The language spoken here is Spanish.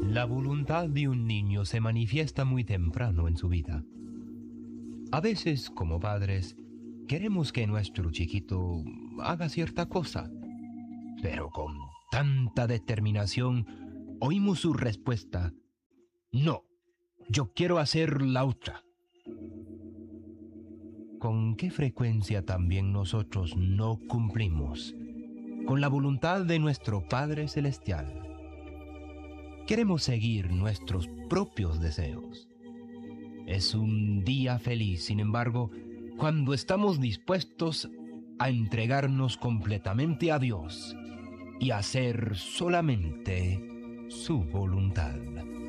La voluntad de un niño se manifiesta muy temprano en su vida. A veces, como padres, queremos que nuestro chiquito haga cierta cosa, pero con tanta determinación oímos su respuesta: no, yo quiero hacer la otra. ¿Con qué frecuencia también nosotros no cumplimos con la voluntad de nuestro Padre Celestial? Queremos seguir nuestros propios deseos. Es un día feliz, sin embargo, cuando estamos dispuestos a entregarnos completamente a Dios y hacer solamente su voluntad.